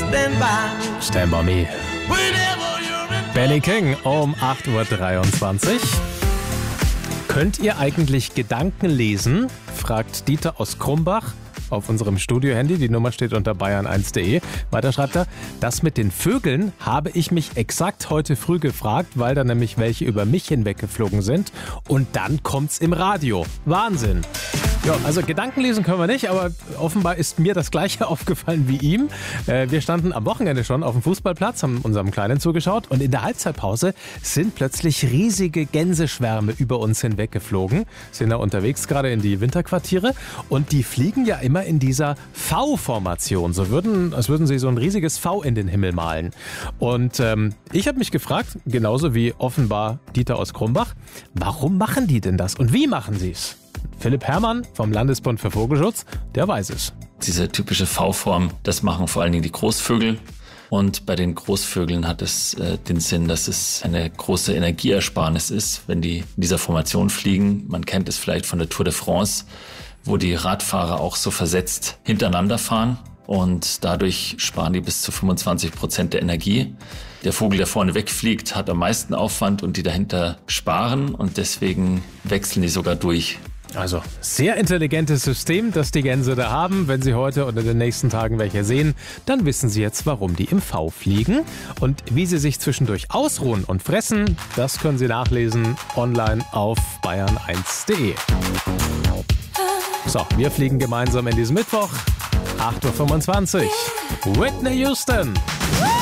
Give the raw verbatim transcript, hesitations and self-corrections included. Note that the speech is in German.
Stand by me. Benny King um acht Uhr dreiundzwanzig. Könnt ihr eigentlich Gedanken lesen? Fragt Dieter aus Krumbach auf unserem Studio-Handy. Die Nummer steht unter bayern eins punkt de. Weiter schreibt er, das mit den Vögeln habe ich mich exakt heute früh gefragt, weil da nämlich welche über mich hinweggeflogen sind. Und dann kommt's im Radio. Wahnsinn. Ja, also Gedanken lesen können wir nicht, aber offenbar ist mir das Gleiche aufgefallen wie ihm. Wir standen am Wochenende schon auf dem Fußballplatz, haben unserem Kleinen zugeschaut und in der Halbzeitpause sind plötzlich riesige Gänseschwärme über uns hinweggeflogen. Sind da unterwegs gerade in die Winterquartiere und die fliegen ja immer in dieser V-Formation, so würden, als würden sie so ein riesiges V in den Himmel malen. Und ähm, ich habe mich gefragt, genauso wie offenbar Dieter aus Krumbach, warum machen die denn das und wie machen sie es? Philipp Herrmann vom Landesbund für Vogelschutz, der weiß es. Diese typische V-Form, das machen vor allen Dingen die Großvögel. Und bei den Großvögeln hat es äh, den Sinn, dass es eine große Energieersparnis ist, wenn die in dieser Formation fliegen. Man kennt es vielleicht von der Tour de France, wo die Radfahrer auch so versetzt hintereinander fahren. Und dadurch sparen die bis zu fünfundzwanzig Prozent der Energie. Der Vogel, der vorne wegfliegt, hat am meisten Aufwand und die dahinter sparen. Und deswegen wechseln die sogar durch. Also sehr intelligentes System, das die Gänse da haben. Wenn Sie heute oder in den nächsten Tagen welche sehen, dann wissen Sie jetzt, warum die im V fliegen. Und wie sie sich zwischendurch ausruhen und fressen, das können Sie nachlesen online auf bayern eins punkt de. So, wir fliegen gemeinsam in diesem Mittwoch, acht Uhr fünfundzwanzig. Whitney Houston.